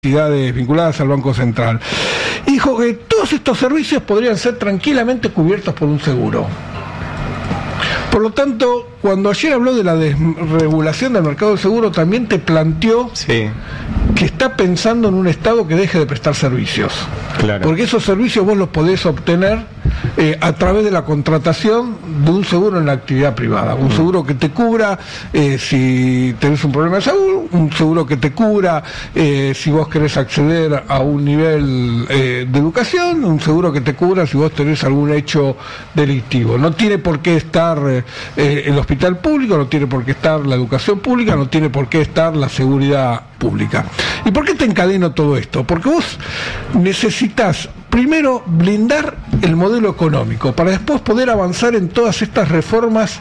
entidades vinculadas al Banco Central. Y dijo que todos estos servicios podrían ser tranquilamente cubiertos por un seguro. Por lo tanto, cuando ayer habló de la desregulación del mercado de seguro, también te planteó que está pensando en un Estado que deje de prestar servicios. Claro. Porque esos servicios vos los podés obtener a través de la contratación de un seguro en la actividad privada. Un seguro que te cubra si tenés un problema de salud, un seguro que te cubra si vos querés acceder a un nivel de educación, un seguro que te cubra si vos tenés algún hecho delictivo. No tiene por qué estar el hospital público, no tiene por qué estar la educación pública, no tiene por qué estar la seguridad pública. ¿Y por qué te encadeno todo esto? Porque vos necesitas primero blindar el modelo económico para después poder avanzar en todas estas reformas.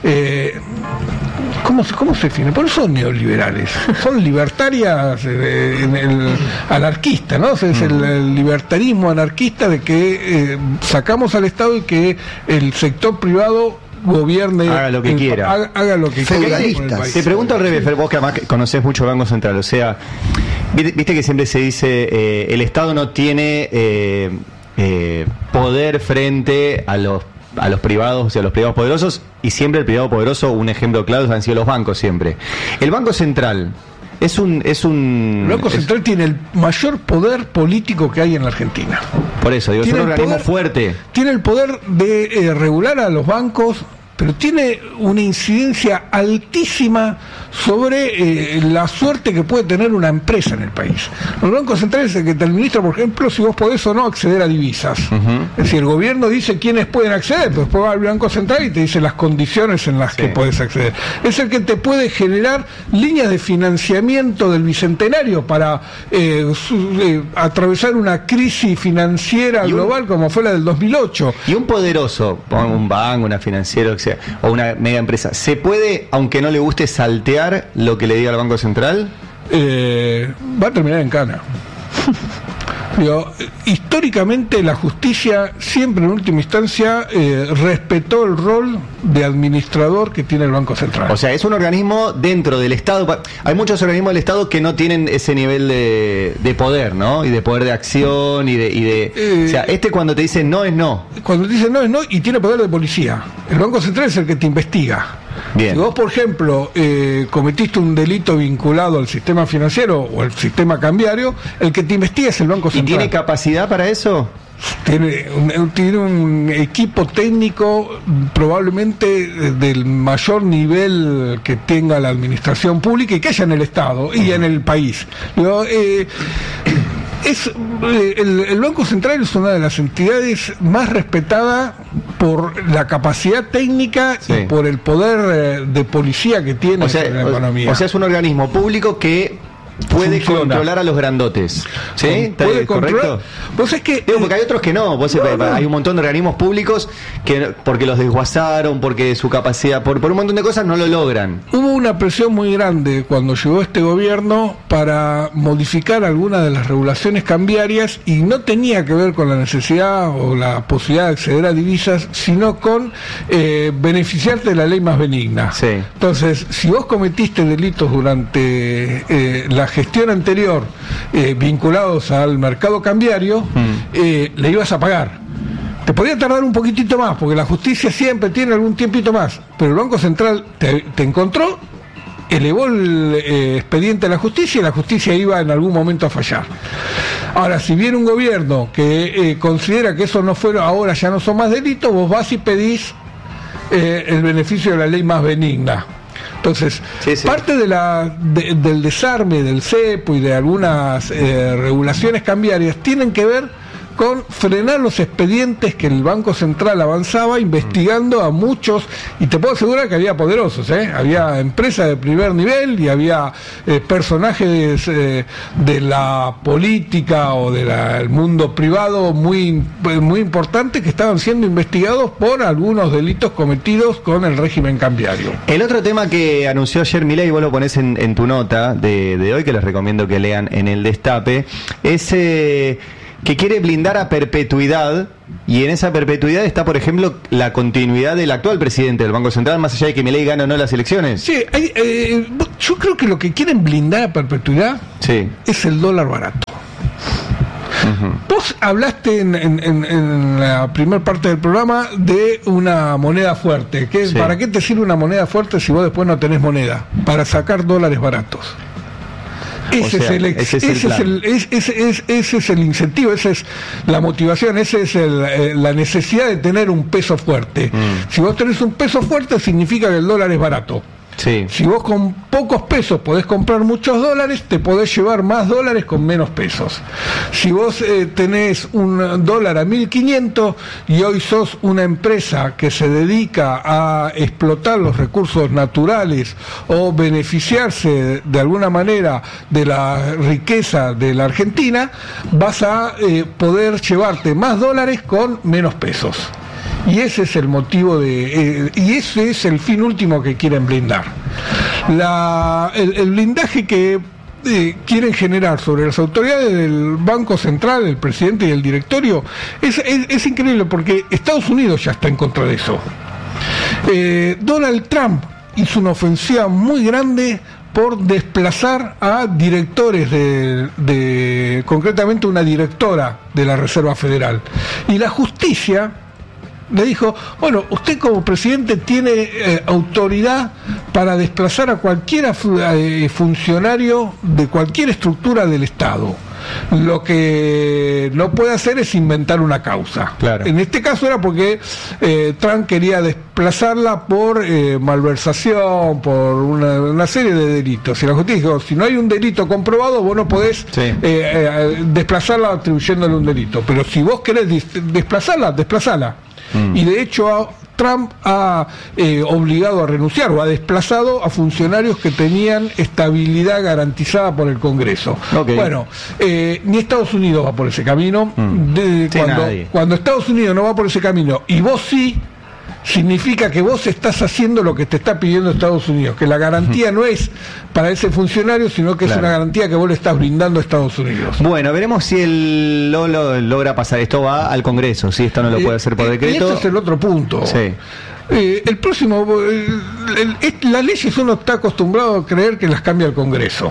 ¿Cómo se define? Por eso son neoliberales, son libertarias, anarquistas, ¿no? Es el libertarismo anarquista de que sacamos al Estado y que el sector privado gobierne, haga lo que quiera, haga lo que quiera. Te pregunto al revés, vos que además conocés mucho el Banco Central, o sea, viste que siempre se dice el Estado no tiene poder frente a los privados y a los privados poderosos, y siempre el privado poderoso, un ejemplo claro han sido los bancos siempre. El Banco Central el Banco Central tiene el mayor poder político que hay en la Argentina. Por eso, digo, es un organismo fuerte. Tiene el poder de regular a los bancos, pero tiene una incidencia altísima sobre la suerte que puede tener una empresa en el país. El Banco Central es el que te administra, por ejemplo, si vos podés o no acceder a divisas. Es decir, el gobierno dice quiénes pueden acceder, pero después va al Banco Central y te dice las condiciones en las que podés acceder. Es el que te puede generar líneas de financiamiento del Bicentenario para atravesar una crisis financiera global como fue la del 2008. Y un poderoso, un banco, una financiera, o una mega empresa, ¿se puede, aunque no le guste, saltear lo que le diga el Banco Central? Va a terminar en cana. Digo, históricamente la justicia siempre en última instancia respetó el rol de administrador que tiene el Banco Central. O sea, es un organismo dentro del Estado. Hay muchos organismos del Estado que no tienen ese nivel de poder, ¿no? Y de poder de acción o sea, cuando te dice no es no. Cuando te dice no es no, y tiene poder de policía. El Banco Central es el que te investiga. Bien. Si vos, por ejemplo, cometiste un delito vinculado al sistema financiero o al sistema cambiario, el que te investiga es el Banco Central. ¿Y tiene capacidad para eso? Tiene un equipo técnico probablemente del mayor nivel que tenga la administración pública y que haya en el Estado y en el país. El Banco Central es una de las entidades más respetadas por la capacidad técnica y por el poder de policía que tiene en la economía. O sea, es un organismo público que puede controlar a los grandotes. ¿Sí? ¿Puede controlar? Vos es que porque hay otros que no. Hay un montón de organismos públicos que porque los desguazaron, porque su capacidad, por un montón de cosas no lo logran. Hubo una presión muy grande cuando llegó este gobierno para modificar algunas de las regulaciones cambiarias, y no tenía que ver con la necesidad o la posibilidad de acceder a divisas, sino con beneficiarte de la ley más benigna. Entonces, si vos cometiste delitos durante la gestión anterior vinculados al mercado cambiario, le ibas a pagar. Te podía tardar un poquitito más, porque la justicia siempre tiene algún tiempito más, pero el Banco Central te encontró, elevó el expediente a la justicia, y la justicia iba en algún momento a fallar. Ahora, si viene un gobierno que considera que eso no fueron, ahora ya no son más delitos, vos vas y pedís el beneficio de la ley más benigna. Entonces, parte del desarme del cepo y de algunas regulaciones cambiarias tienen que ver con frenar los expedientes que el Banco Central avanzaba investigando a muchos, y te puedo asegurar que había poderosos, había empresas de primer nivel y había personajes de la política o del mundo privado muy importantes que estaban siendo investigados por algunos delitos cometidos con el régimen cambiario. El otro tema que anunció ayer Milei, vos lo ponés en tu nota de hoy, que les recomiendo que lean en el Destape, es que quiere blindar a perpetuidad, y en esa perpetuidad está, por ejemplo, la continuidad del actual presidente del Banco Central, más allá de que Milei gane o no las elecciones. Sí, yo creo que lo que quieren blindar a perpetuidad es el dólar barato. Vos hablaste en la primera parte del programa de una moneda fuerte. ¿Para qué te sirve una moneda fuerte si vos después no tenés moneda? Para sacar dólares baratos. Ese es el incentivo, esa es la motivación, esa es la necesidad de tener un peso fuerte. Si vos tenés un peso fuerte, significa que el dólar es barato. Sí. Si vos con pocos pesos podés comprar muchos dólares, te podés llevar más dólares con menos pesos. Si vos tenés un dólar a 1.500 y hoy sos una empresa que se dedica a explotar los recursos naturales o beneficiarse de alguna manera de la riqueza de la Argentina, vas a poder llevarte más dólares con menos pesos. Y ese es el motivo y ese es el fin último que quieren blindar. El blindaje que quieren generar sobre las autoridades del Banco Central, el presidente y el directorio, es increíble, porque Estados Unidos ya está en contra de eso. Donald Trump hizo una ofensiva muy grande por desplazar a directores concretamente una directora de la Reserva Federal. Y la justicia le dijo, bueno, usted como presidente tiene autoridad para desplazar a cualquier funcionario de cualquier estructura del Estado. Lo que no puede hacer es inventar una causa. Claro. En este caso era porque Trump quería desplazarla por malversación, por una serie de delitos. Y la justicia dijo, si no hay un delito comprobado, vos no podés desplazarla atribuyéndole un delito. Pero si vos querés desplazarla, desplazala. Y de hecho Trump ha obligado a renunciar o ha desplazado a funcionarios que tenían estabilidad garantizada por el Congreso. Bueno, ni Estados Unidos va por ese camino. Cuando Estados Unidos no va por ese camino y vos sí, significa que vos estás haciendo lo que te está pidiendo Estados Unidos, que la garantía no es para ese funcionario, sino que es una garantía que vos le estás brindando a Estados Unidos. Bueno, veremos si él logra pasar. Esto va al Congreso, si esto no lo puede hacer por decreto. Y este es el otro punto. Sí. El próximo, las leyes uno está acostumbrado a creer que las cambia el Congreso.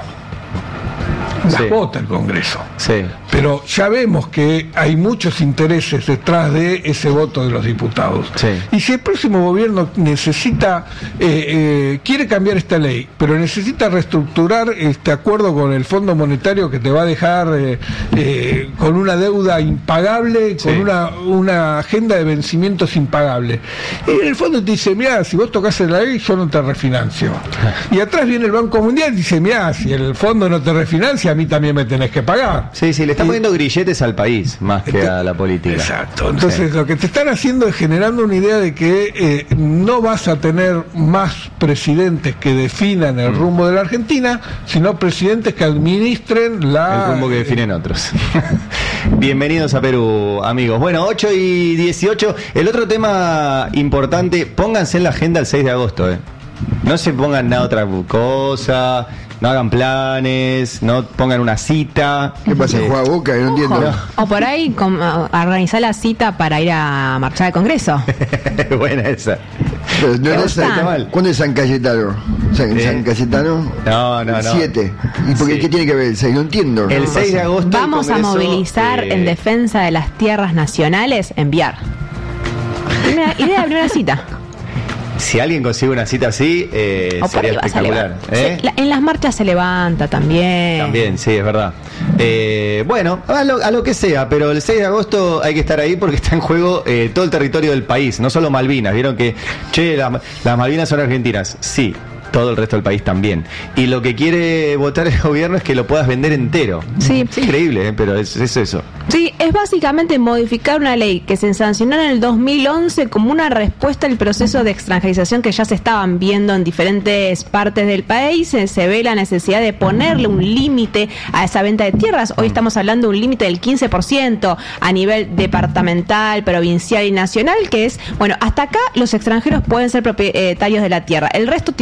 Las vota el Congreso. Sí. Pero ya vemos que hay muchos intereses detrás de ese voto de los diputados. Sí. Y si el próximo gobierno necesita, quiere cambiar esta ley, pero necesita reestructurar este acuerdo con el Fondo Monetario que te va a dejar con una deuda impagable, con una agenda de vencimientos impagable. Y en el fondo te dice, mira, si vos tocás la ley, yo no te refinancio. Y atrás viene el Banco Mundial y dice, mira, si el fondo no te refinancia, a mí también me tenés que pagar. Sí, le está poniendo grilletes al país más que a la política. Exacto. Entonces lo que te están haciendo es generando una idea de que no vas a tener más presidentes que definan el rumbo de la Argentina, sino presidentes que administren el rumbo que definen otros. Bienvenidos a Perú, amigos. Bueno, 8:18. El otro tema importante, pónganse en la agenda el 6 de agosto. No se pongan nada otra cosa. No hagan planes, no pongan una cita. ¿Qué pasa? ¿Juega Boca? No entiendo. O por ahí organizar la cita para ir a marchar al Congreso. Buena esa. Pero no está mal. ¿Cuándo es San Cayetano? ¿San Cayetano? No. 7. ¿Y por qué tiene que ver el 6? No entiendo. El 6 de agosto. Vamos a movilizar en defensa de las tierras nacionales, enviar. Idea de abrir una cita. Si alguien consigue una cita así, sería espectacular. En las marchas se levanta también. También, sí, es verdad. Bueno, a lo que sea, pero el 6 de agosto hay que estar ahí porque está en juego todo el territorio del país, no solo Malvinas. Vieron que, las Malvinas son argentinas. Sí, todo el resto del país también. Y lo que quiere votar el gobierno es que lo puedas vender entero. Sí. Es increíble, pero es eso. Sí, es básicamente modificar una ley que se sancionó en el 2011 como una respuesta al proceso de extranjerización que ya se estaban viendo en diferentes partes del país. Se ve la necesidad de ponerle un límite a esa venta de tierras. Hoy estamos hablando de un límite del 15% a nivel departamental, provincial y nacional, que es, bueno, hasta acá los extranjeros pueden ser propietarios de la tierra. El resto tiene que quedar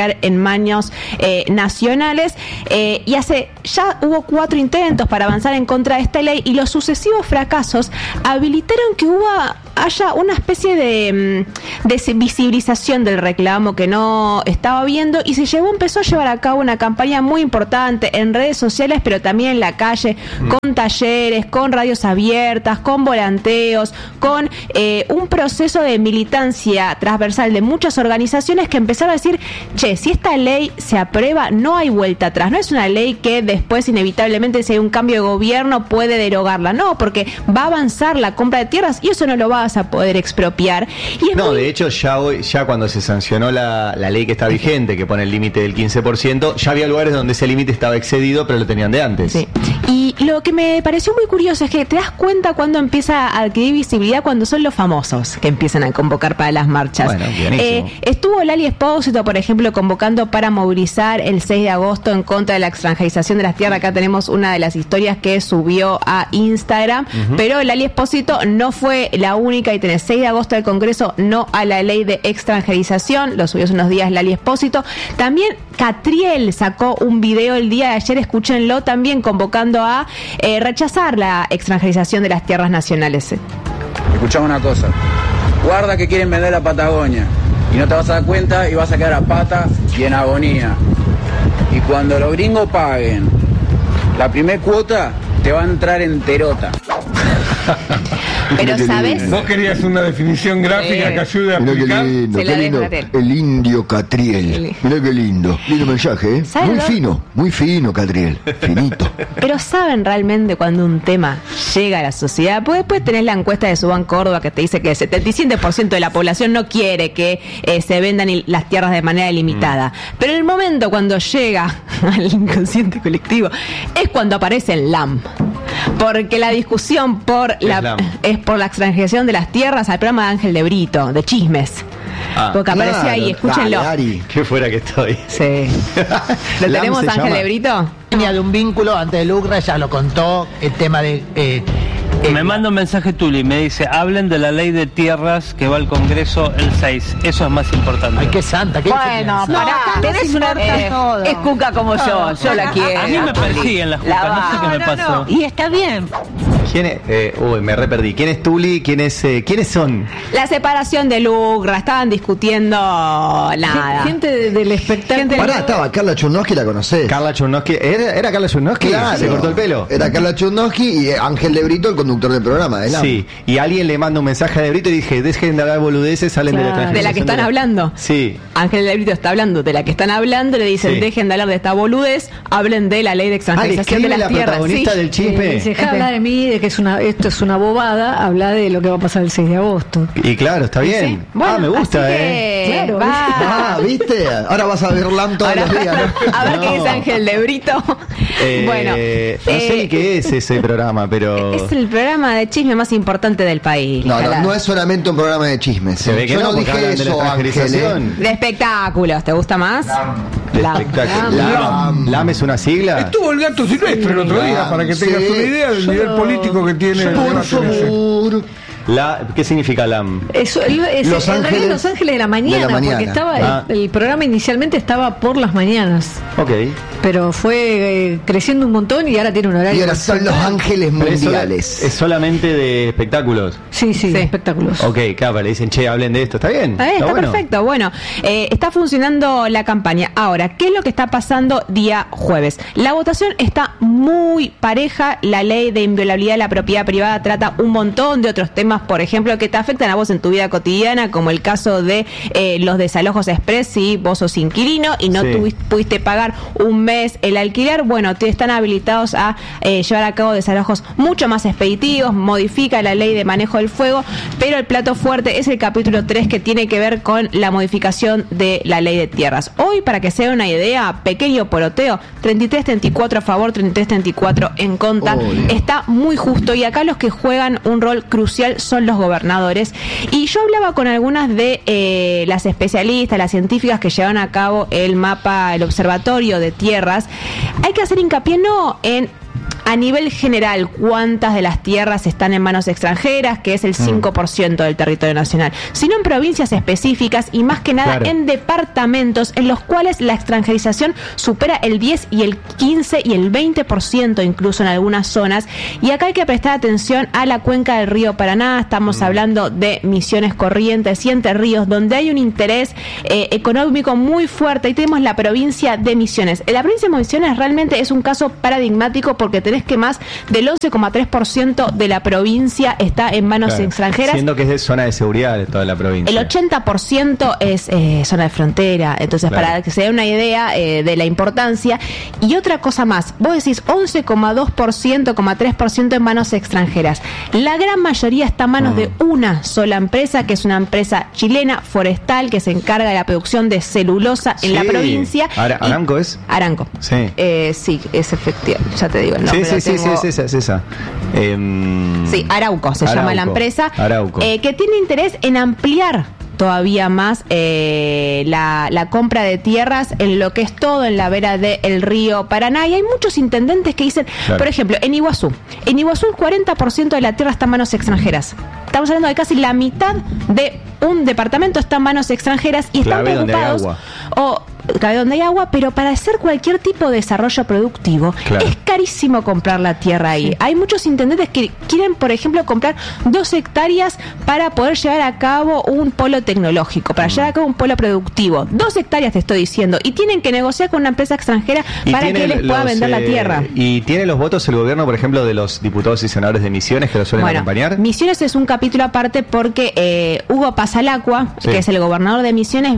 quedar en manos nacionales, y ya hubo 4 intentos para avanzar en contra de esta ley, y los sucesivos fracasos habilitaron que haya una especie de visibilización del reclamo que no estaba viendo, y empezó a llevar a cabo una campaña muy importante en redes sociales, pero también en la calle, con talleres, con radios abiertas, con volanteos, con un proceso de militancia transversal de muchas organizaciones que empezaron a decir, si esta ley se aprueba, no hay vuelta atrás, no es una ley que después inevitablemente, si hay un cambio de gobierno, puede derogarla, no, porque va a avanzar la compra de tierras y eso no lo vas a poder expropiar. Y de hecho ya cuando se sancionó la ley que está vigente, que pone el límite del 15%, ya había lugares donde ese límite estaba excedido, pero lo tenían de antes. Sí. Y lo que me pareció muy curioso es que te das cuenta cuando empieza a adquirir visibilidad, cuando son los famosos que empiezan a convocar para las marchas. Bueno, buenísimo. Estuvo Lali Espósito, por ejemplo, convocando para movilizar el 6 de agosto en contra de la extranjerización de las tierras. Acá tenemos una de las historias que subió a Instagram, pero Lali Espósito no fue la única, y tenés 6 de agosto del Congreso, no a la ley de extranjerización, lo subió hace unos días Lali Espósito. También Catriel sacó un video el día de ayer, escúchenlo, también convocando a rechazar la extranjerización de las tierras nacionales. Escuchame una cosa, guarda que quieren vender la Patagonia y no te vas a dar cuenta y vas a quedar a pata y en agonía. Y cuando los gringos paguen la primer cuota, te va a entrar enterota. Pero ¿sabes? ¿Vos querías una definición gráfica que ayude a explicar? Mirá qué lindo, el indio Catriel. Mirá qué lindo mensaje, ¿eh? Muy fino Catriel, finito. Pero ¿saben realmente cuando un tema llega a la sociedad? Pues después tenés la encuesta de Subán Córdoba que te dice que el 77% de la población no quiere que se vendan las tierras de manera ilimitada. Pero en el momento cuando llega al inconsciente colectivo es cuando aparece el LAM. Porque la discusión es por la extranjerización de las tierras al programa de Ángel de Brito, de Chismes. Porque apareció ahí, escúchenlo. Qué fuera que estoy. Sí. ¿Lo tenemos Ángel de Brito? Tenía de un vínculo antes del UCRA, ya lo contó, el tema de... me manda un mensaje Tuli, me dice, hablen de la ley de tierras que va al Congreso el 6, eso es más importante. Ay, qué santa, qué bueno, pará, tenés una... es cuca como yo la quiero. A mí me persiguen las cucas, no sé qué me pasó. Y está bien. ¿Quién es? Me reperdí. ¿Quién es Tuli? ¿Quiénes son? La separación del UCRA, estaban discutiendo nada. Gente del espectáculo. Pará, estaba Carla Chudnovsky, la conocés. Carla Chudnovsky, ¿era Carla Chudnovsky? Claro. Se cortó el pelo. Era Carla Chudnovsky y Ángel de Brito, el conductor del programa. Sí, y alguien le manda un mensaje a de Brito y dije, dejen de hablar boludeces, salen de la extranjerización. De la que están hablando. Sí. Ángel de Brito está hablando de la que están hablando, le dicen, dejen de hablar de esta boludez, hablen de la ley de extranjerización de las tierras. ¿La protagonista del chisme? Dice, habla de mí, de que esto es una bobada, habla de lo que va a pasar el 6 de agosto. Y claro, está bien. Sí. Bueno, me gusta, claro. ¿Viste? Ahora vas a ver LAM todos los días, ¿no? A ver qué dice Ángel de Brito. Bueno. No sé qué es ese programa, pero... Es el programa de chisme más importante del país. No es solamente un programa de chismes. Se ve que yo no dije eso, Ángel. De espectáculos, ¿te gusta más? De espectáculos. ¿LAM es una sigla? Estuvo el Gato Silvestre el otro día, para que tengas una idea del nivel político que tiene. Por favor. ¿Qué significa LAM? Eso, Los Ángeles de la mañana, porque estaba el programa inicialmente estaba por las mañanas. Ok. Pero fue creciendo un montón y ahora tiene un horario. Y ahora son Los Ángeles Mundiales. ¿Es solamente de espectáculos? Sí, espectáculos. Ok, claro, le dicen, hablen de esto, ¿está bien? Está bueno. Perfecto, bueno, está funcionando la campaña. Ahora, ¿qué es lo que está pasando día jueves? La votación está muy pareja, la ley de inviolabilidad de la propiedad privada trata un montón de otros temas, por ejemplo, que te afectan a vos en tu vida cotidiana, como el caso de los desalojos express, si vos sos inquilino y no pudiste pagar un mes el alquiler, bueno, te están habilitados a llevar a cabo desalojos mucho más expeditivos, modifica la ley de manejo del fuego, pero el plato fuerte es el capítulo 3 que tiene que ver con la modificación de la ley de tierras. Hoy, para que se den una idea, pequeño poroteo, 33-34 a favor, 33-34 en contra, está muy justo, y acá los que juegan un rol crucial son los gobernadores. Y yo hablaba con algunas de las especialistas, las científicas que llevan a cabo el mapa, el observatorio de tierras. Hay que hacer hincapié no en a nivel general, ¿cuántas de las tierras están en manos extranjeras? Que es el 5% del territorio nacional. Sino en provincias específicas y más que nada en departamentos en los cuales la extranjerización supera el 10 y el 15 y el 20% incluso en algunas zonas. Y acá hay que prestar atención a la cuenca del río Paraná. Estamos hablando de Misiones, Corrientes y Entre Ríos, donde hay un interés económico muy fuerte. Y tenemos la provincia de Misiones. La provincia de Misiones realmente es un caso paradigmático porque tenés que más del 11,3% de la provincia está en manos extranjeras. Siendo que es de zona de seguridad de toda la provincia. El 80% es zona de frontera. Entonces, para que se dé una idea de la importancia. Y otra cosa más, vos decís 11,2%, 3% en manos extranjeras. La gran mayoría está en manos de una sola empresa, que es una empresa chilena, Forestal, que se encarga de la producción de celulosa en la provincia. ¿Aranco es? Aranco. Sí. Sí, es efectivo. Ya te digo el nombre. Sí, es esa. Sí, Arauco se llama la empresa. Arauco. Que tiene interés en ampliar todavía más la compra de tierras en lo que es todo en la vera del río Paraná. Y hay muchos intendentes que dicen, por ejemplo, en Iguazú el 40% de la tierra está en manos extranjeras. Estamos hablando de casi la mitad de un departamento está en manos extranjeras y están preocupados. Donde hay agua, pero para hacer cualquier tipo de desarrollo productivo es carísimo comprar la tierra ahí. Hay muchos intendentes que quieren, por ejemplo, comprar 2 hectáreas para poder llevar a cabo un polo tecnológico, para llevar a cabo un polo productivo. 2 hectáreas te estoy diciendo, y tienen que negociar con una empresa extranjera para que les pueda vender la tierra. ¿Y tiene los votos el gobierno, por ejemplo, de los diputados y senadores de Misiones que lo suelen acompañar? Misiones es un capítulo porque Hugo Pasalacqua, que es el gobernador de Misiones,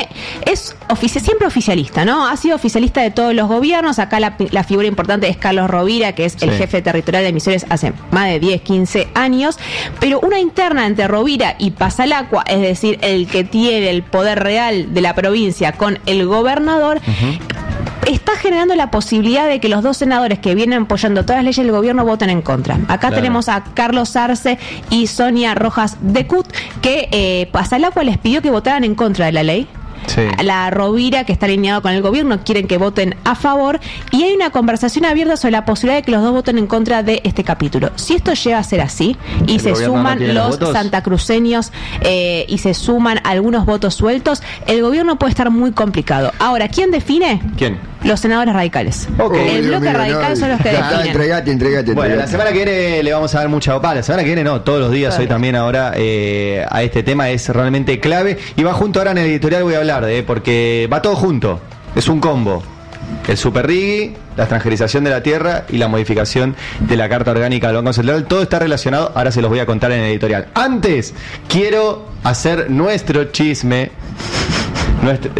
es siempre oficialista, ¿no? Ha sido oficialista de todos los gobiernos. Acá la figura importante es Carlos Rovira, que es el jefe territorial de Misiones hace más de 10, 15 años. Pero una interna entre Rovira y Pasalacqua, es decir, el que tiene el poder real de la provincia con el gobernador, está generando la posibilidad de que los 2 senadores que vienen apoyando todas las leyes del gobierno voten en contra. Acá tenemos a Carlos Arce y Sonia Rojas de Cut, que Pasalacqua les pidió que votaran en contra de la ley. La Rovira, que está alineado con el gobierno, quieren que voten a favor, y hay una conversación abierta sobre la posibilidad de que los 2 voten en contra de este capítulo. Si esto llega a ser así y se suman los santacruceños y se suman algunos votos sueltos, el gobierno puede estar muy complicado. Ahora, ¿quién define? ¿Quién? Los senadores radicales. El bloque radical son los que definen. Entregate. Bueno, la semana que viene le vamos a dar mucha opa. La semana que viene no, todos los días, hoy también ahora a este tema es realmente clave. Y va junto ahora en el editorial, voy a hablar porque va todo junto. Es un combo. El superrigui, la extranjerización de la tierra y la modificación de la Carta Orgánica del Banco Central. Todo está relacionado, ahora se los voy a contar en el editorial. Antes, quiero hacer nuestro chisme. Nuestro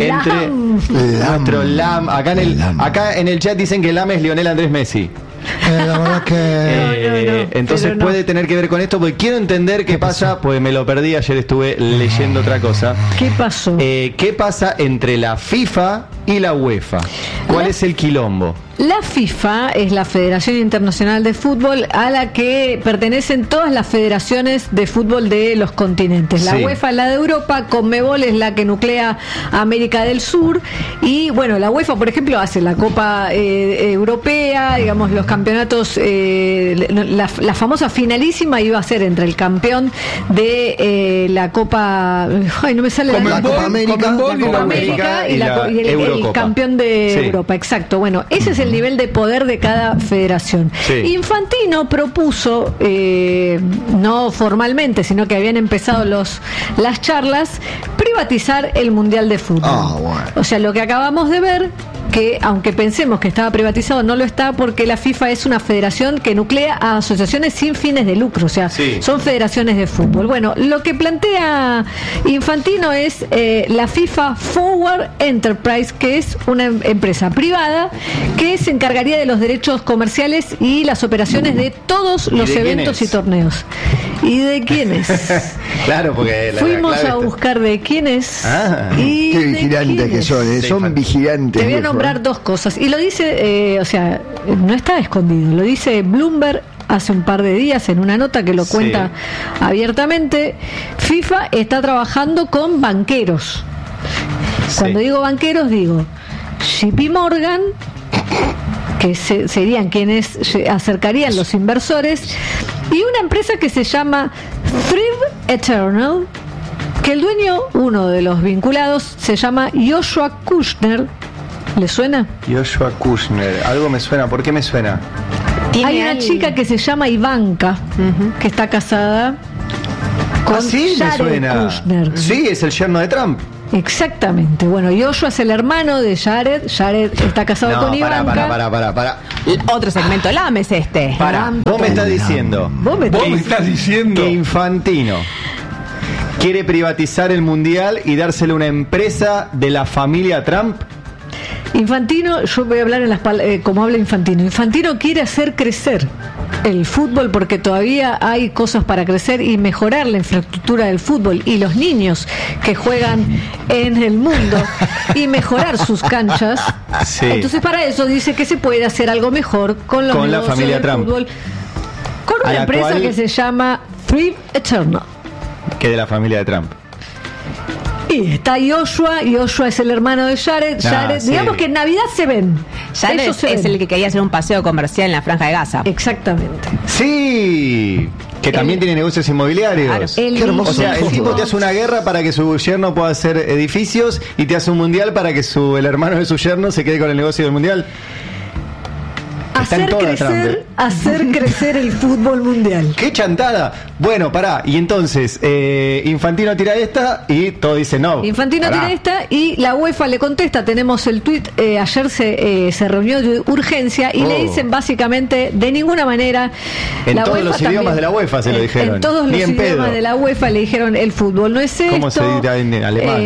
LAM. Acá en el chat dicen que LAM es Lionel Andrés Messi. La verdad que entonces puede tener que ver con esto, porque quiero entender qué pasa, pues me lo perdí, ayer estuve leyendo otra cosa. ¿Qué pasó? ¿Qué pasa entre la FIFA y la UEFA? ¿Cuál es el quilombo? La FIFA es la Federación Internacional de Fútbol, a la que pertenecen todas las federaciones de fútbol de los continentes. La UEFA es la de Europa, Conmebol es la que nuclea América del Sur, y bueno, la UEFA, por ejemplo, hace la Copa Europea, digamos, los campeonatos, la famosa finalísima iba a ser entre el campeón de la Copa, no me sale la Copa América y el campeón de Europa, exacto. Bueno, ese es el nivel de poder de cada federación. Infantino propuso, no formalmente, sino que habían empezado las charlas, privatizar el Mundial de Fútbol. O sea, lo que acabamos de ver, que aunque pensemos que estaba privatizado, no lo está, porque la FIFA es una federación que nuclea a asociaciones sin fines de lucro, o sea, son federaciones de fútbol. Bueno, lo que plantea Infantino es la FIFA Forward Enterprise, que es una empresa privada que se encargaría de los derechos comerciales y las operaciones de todos los eventos y torneos. ¿Y de quiénes? Claro, porque fuimos a buscar de quiénes. Y qué vigilantes que son, son vigilantes. Te voy a nombrar 2 cosas. Y lo dice, o sea, no está escondido, lo dice Bloomberg hace un par de días en una nota que lo cuenta abiertamente. FIFA está trabajando con banqueros. Cuando digo banqueros, digo JP Morgan, que serían quienes se acercarían los inversores, y una empresa que se llama Thrive Eternal, que el dueño, uno de los vinculados, se llama Joshua Kushner. ¿Le suena? Joshua Kushner, algo me suena. ¿Por qué me suena? Hay una chica que se llama Ivanka, que está casada con Jared Kushner. Sí, es el yerno de Trump. Exactamente. Bueno, Joshua es el hermano de Jared. Jared está casado con Ivanka. Para. Otro segmento LAM es este. Vos me estás diciendo. Vos me estás diciendo que Infantino quiere privatizar el mundial y dárselo a una empresa de la familia Trump. Infantino, yo voy a hablar como habla Infantino. Infantino quiere hacer crecer el fútbol porque todavía hay cosas para crecer y mejorar la infraestructura del fútbol y los niños que juegan en el mundo y mejorar sus canchas. Sí. Entonces para eso dice que se puede hacer algo mejor con la familia Trump, fútbol, con una empresa que se llama Thrive Eternal, que es de la familia de Trump. Y está Joshua es el hermano de Jared. Digamos que en Navidad se ven. Jared es el que quería hacer un paseo comercial en la Franja de Gaza. Exactamente. Sí, que también tiene negocios inmobiliarios. Claro. Qué hermoso. O sea, el tipo te hace una guerra para que su yerno pueda hacer edificios y te hace un mundial para que el hermano de su yerno se quede con el negocio del mundial. Hacer crecer el fútbol mundial. ¡Qué chantada! Bueno, pará. Y entonces, Infantino tira esta y todo dice no. Infantino tira esta y la UEFA le contesta. Tenemos el tuit. Ayer se reunió de urgencia y le dicen básicamente, de ninguna manera. En todos los idiomas de la UEFA se lo dijeron. En todos los idiomas de la UEFA le dijeron, el fútbol no es esto. ¿Cómo se dirá en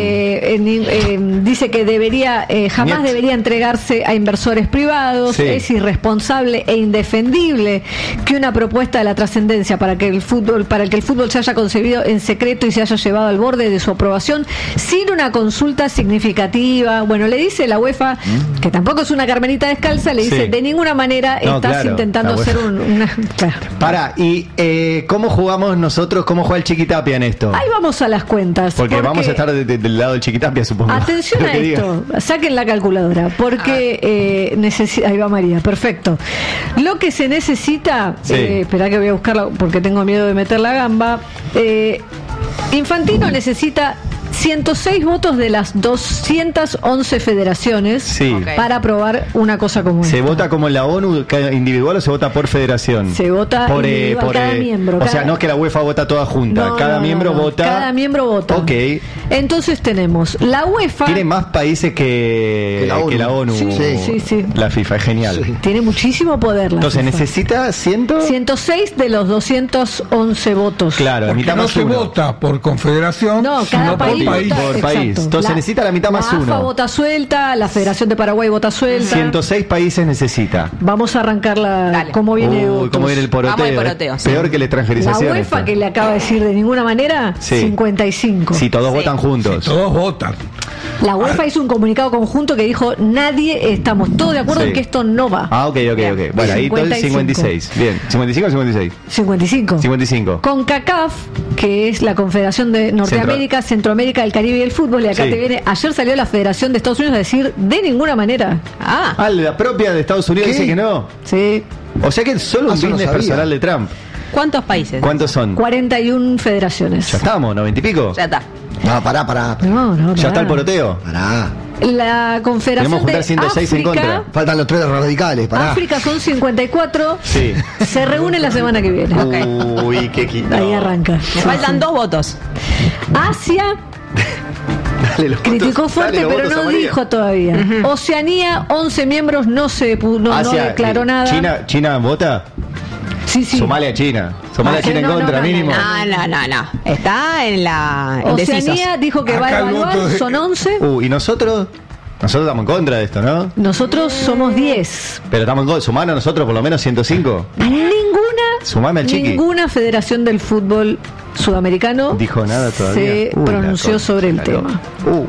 alemán? Dice que jamás debería entregarse a inversores privados. Sí. Es irresponsable e indefendible que una propuesta de la trascendencia para que el fútbol se haya concebido en secreto y se haya llevado al borde de su aprobación sin una consulta significativa. Bueno, le dice la UEFA, que tampoco es una carmelita descalza, le dice, de ninguna manera estás intentando hacer una... Claro. Pará, y ¿cómo jugamos nosotros? ¿Cómo juega el Chiquitapia en esto? Ahí vamos a las cuentas. Porque vamos a estar del lado del Chiquitapia, supongo. Atención a esto, saquen la calculadora, porque ahí va María, perfecto. Lo que se necesita, espera que voy a buscarla porque tengo miedo de meter la gamba. Infantino necesita 106 votos de las 211 federaciones para aprobar una cosa como esta. ¿Se vota como en la ONU individual o se vota por federación? Se vota por cada miembro. O sea, no es que la UEFA vota toda junta. Cada miembro vota. Cada miembro vota. Ok. Entonces tenemos la UEFA. Tiene más países que la ONU. Sí. La FIFA, es genial. Sí. Tiene muchísimo poder la Entonces FIFA. Necesita 106 de los 211 votos. Claro, la mitad no más se uno. vota por confederación, no, cada país por país. Entonces necesita la mitad más uno. La AFA vota suelta, la Federación de Paraguay vota suelta. 106 países necesita. Vamos a arrancar cómo viene cómo viene el poroteo. Peor que la extranjerización. La UEFA que le acaba de decir de ninguna manera, 55. Sí, todos votan juntos. Sí, todos votan. La UEFA hizo un comunicado conjunto que dijo, estamos todos de acuerdo en que esto no va. Ok. Bueno, ahí todo el 56. Bien, 55 o 56. 55. Con CACAF, que es la Confederación de Norteamérica, Centroamérica, el Caribe y el Fútbol, y acá te viene, ayer salió la Federación de Estados Unidos a decir, de ninguna manera. La propia de Estados Unidos dice que no. Sí. O sea que es solo un business personal de Trump. ¿Cuántos países? ¿Cuántos son? 41 federaciones. ¿Ya estamos? ¿90 y pico? Ya está. No, pará. No, ¿Ya está el poroteo? Pará. La Confederación de 106 África, en contra. Faltan los 3 radicales, pará. África son 54. Sí. Se reúnen la semana que viene. Uy, qué quito. Ahí arranca. Me faltan 2 votos. Asia criticó fuerte, pero no dijo todavía. Oceanía, 11 miembros, no declaró nada. ¿China vota? Sí. Somalia, China en contra, mínimo. No. Está en la... Oceanía dijo que va a evaluar, son 11. ¿Y nosotros? Nosotros estamos en contra de esto, ¿no? Nosotros somos 10. Pero estamos en contra. ¿Sumando a nosotros por lo menos 105? Ninguna federación del fútbol sudamericano dijo nada todavía. se pronunció sobre el tema.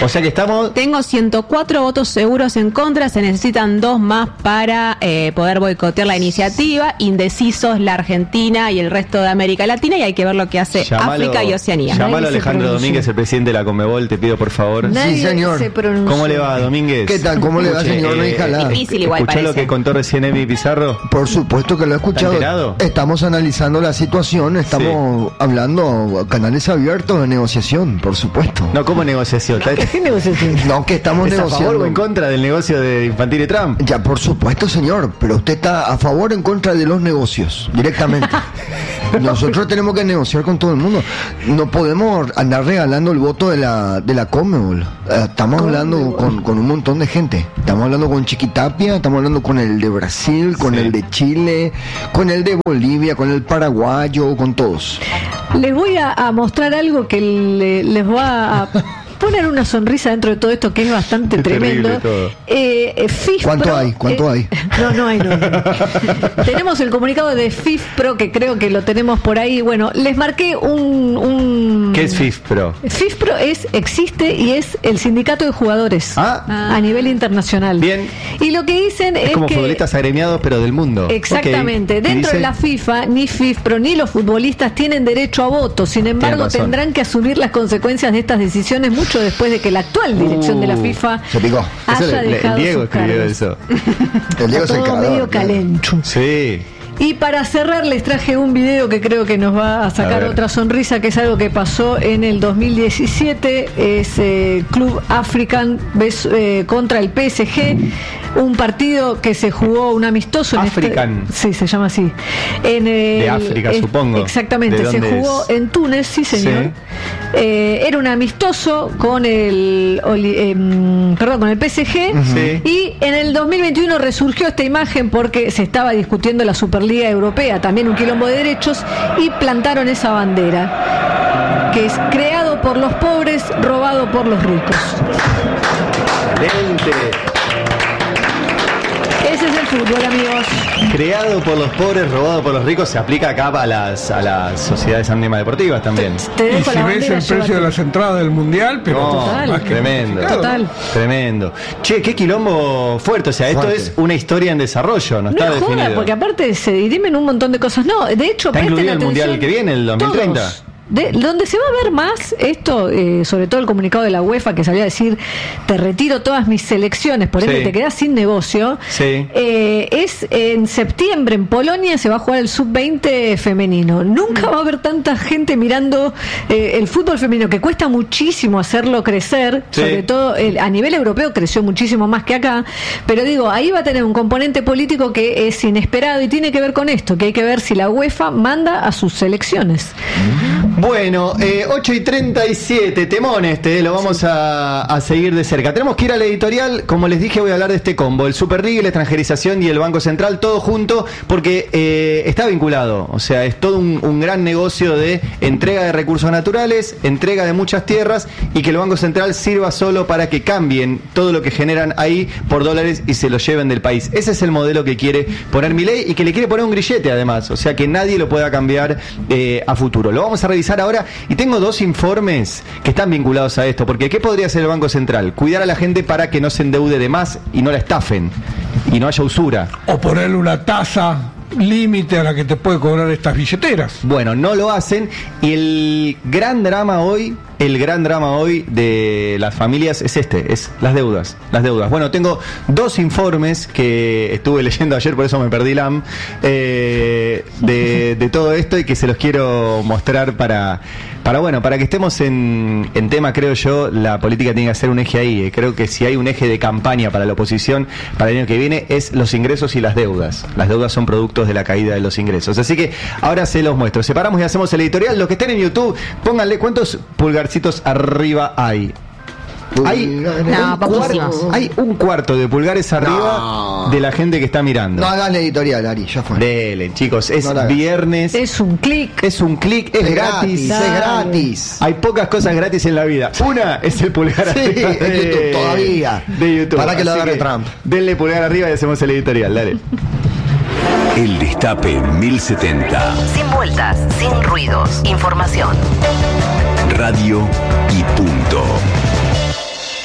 O sea que estamos... Tengo 104 votos seguros en contra, se necesitan 2 más para poder boicotear la iniciativa. Indecisos la Argentina y el resto de América Latina, y hay que ver lo que hace África y Oceanía. Llamalo a Alejandro Domínguez, el presidente de la Conmebol, te pido por favor. Nadie sí, señor. ¿Cómo le va, Domínguez? ¿Qué tal? ¿Cómo le va, señor? Difícil igual ¿Escuchó lo que contó recién Emi Pizarro? Por supuesto que lo he escuchado. ¿Enterado? Estamos analizando la situación, estamos hablando canales abiertos de negociación, por supuesto. No, ¿cómo negociación? ¿Qué negociación? No, que estamos ¿Es negociando. a favor o en contra del negocio de Infantino y Trump? Ya, por supuesto, señor, pero usted está a favor o en contra de los negocios, directamente. Nosotros tenemos que negociar con todo el mundo. No podemos andar regalando el voto de la Conmebol. Estamos hablando con un montón de gente. Estamos hablando con Chiquitapia, estamos hablando con el de Brasil, con el de Chile, con el de Bolivia, con el paraguayo, con todos. Les voy a mostrar algo que les va a poner una sonrisa dentro de todo esto, que es bastante tremendo. FIFPro, ¿Cuánto hay? No hay. Tenemos el comunicado de FIFPro, que creo que lo tenemos por ahí. Bueno, les marqué un... ¿Qué es FIFPro? FIFPro existe y es el sindicato de jugadores a nivel internacional. Bien. Y lo que dicen es como que... futbolistas agremiados, pero del mundo. Exactamente. Okay. Dentro de la FIFA, ni FIFPro ni los futbolistas tienen derecho a voto. Sin embargo, tendrán que asumir las consecuencias de estas decisiones mucho después de que la actual dirección de la FIFA se picó. haya dejado el Diego sus escribió cargos. eso. El Diego Está todo medio calencho. Sí. Y para cerrar les traje un video que creo que nos va a sacar otra sonrisa, que es algo que pasó en el 2017. Es Club African contra el PSG, un partido que se jugó, un amistoso. African. Sí, se llama así. De África, supongo. Exactamente, se jugó en Túnez, sí señor. Sí. Era un amistoso con el PSG. Sí. Y en el 2021 resurgió esta imagen porque se estaba discutiendo la Superliga Europea, también un quilombo de derechos, y plantaron esa bandera, que es creado por los pobres, robado por los ricos. Excelente. Ese es el fútbol, amigos. Creado por los pobres, robado por los ricos, se aplica acá a las sociedades anónimas deportivas también. Y si ves el precio de las entradas del Mundial, pero total, tremendo. Total. Tremendo. Che, qué quilombo fuerte. O sea, esto es una historia en desarrollo, no está definido. Joda, porque aparte se dirimen un montón de cosas. No, de hecho, ¿está incluido el Mundial que viene, el 2030? Todos. Donde se va a ver más esto, sobre todo el comunicado de la UEFA que salía a decir: te retiro todas mis selecciones, por ende te quedas sin negocio. Sí. Es en septiembre en Polonia, se va a jugar el sub-20 femenino. Nunca va a haber tanta gente mirando el fútbol femenino, que cuesta muchísimo hacerlo crecer, sobre todo a nivel europeo creció muchísimo más que acá, pero digo, ahí va a tener un componente político que es inesperado y tiene que ver con esto, que hay que ver si la UEFA manda a sus selecciones. Bueno, 8:37, temón lo vamos a seguir de cerca. Tenemos que ir al editorial. Como les dije, voy a hablar de este combo: el Super League, la extranjerización y el Banco Central, todo junto, porque está vinculado. O sea, es todo un gran negocio de entrega de recursos naturales, entrega de muchas tierras, y que el Banco Central sirva solo para que cambien todo lo que generan ahí por dólares y se lo lleven del país. Ese es el modelo que quiere poner Milei, y que le quiere poner un grillete además, o sea, que nadie lo pueda cambiar a futuro. Lo vamos a revisar ahora, y tengo 2 informes que están vinculados a esto, porque ¿qué podría hacer el Banco Central? Cuidar a la gente para que no se endeude de más y no la estafen y no haya usura, o ponerle una tasa límite a la que te puede cobrar estas billeteras. Bueno, no lo hacen, y el gran drama hoy de las familias es las deudas. Bueno, tengo 2 informes que estuve leyendo ayer, por eso me perdí la de todo esto, y que se los quiero mostrar para que estemos en tema. Creo yo, la política tiene que hacer un eje ahí. Creo que si hay un eje de campaña para la oposición para el año que viene, es los ingresos y las deudas. Las deudas son productos de la caída de los ingresos. Así que ahora se los muestro. Separamos y hacemos el editorial. Los que estén en YouTube, pónganle cuántos pulgarcitos arriba hay. Hay un cuarto de pulgares arriba de la gente que está mirando. No hagan la editorial, Ari, ya fue. Dele, chicos, es viernes. Es un clic. Es gratis. Es gratis. Hay pocas cosas gratis en la vida. Una es el pulgar arriba de YouTube, todavía. De YouTube. Para que lo agarre Trump. Denle pulgar arriba y hacemos el editorial, dale. El Destape 1070. Sin vueltas, sin ruidos. Información. Radio y punto.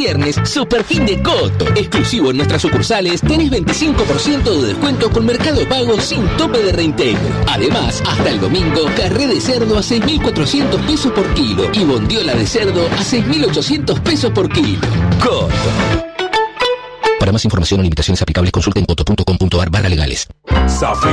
viernes, super fin de Coto. Exclusivo en nuestras sucursales, tenés 25% de descuento con Mercado Pago sin tope de reintegro. Además, hasta el domingo, carré de cerdo a 6.400 pesos por kilo y bondiola de cerdo a 6.800 pesos por kilo. Coto. Para más información o limitaciones aplicables, consulten coto.com.ar/legales.